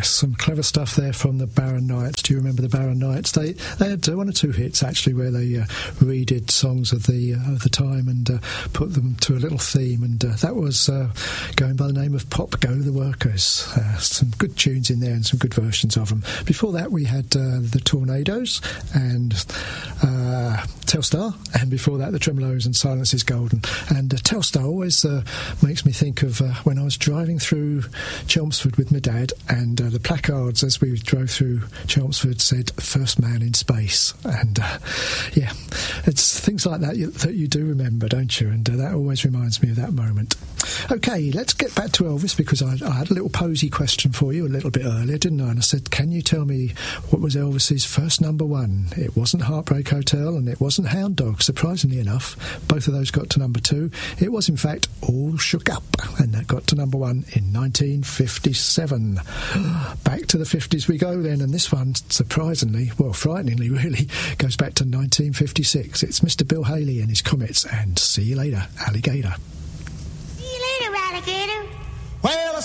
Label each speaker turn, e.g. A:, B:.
A: Yes, some clever stuff there from the Barron Knights. Do you remember the Barron Knights? They had one or two hits actually where they redid songs of the time and put them to a little theme, and that was going by the name of Pop Go the Workers. Some good tunes in there and some good versions of them. Before that we had the Tornadoes and Telstar, and before that the Tremeloes and Silence is Golden. And Telstar always makes me think of when I was driving through Chelmsford with my dad, and the placards as we drove through Chelmsford said "First Man in Space," and yeah, it's things like that that you do remember, don't you? And that always reminds me of that moment. Okay, let's get back to Elvis, because I had a little posy question for you a little bit earlier, didn't I? And I said, can you tell me what was Elvis's first number one? It wasn't Heartbreak Hotel and it wasn't Hound Dog, surprisingly enough. Both of those got to number 2. It was, in fact, All Shook Up, and that got to number 1 in 1957. Back to the 50s we go then, and this one, surprisingly, well, frighteningly really, goes back to 1956. It's Mr. Bill Haley and his Comets, and See You Later, Alligator.
B: See you later, alligator.
C: Well,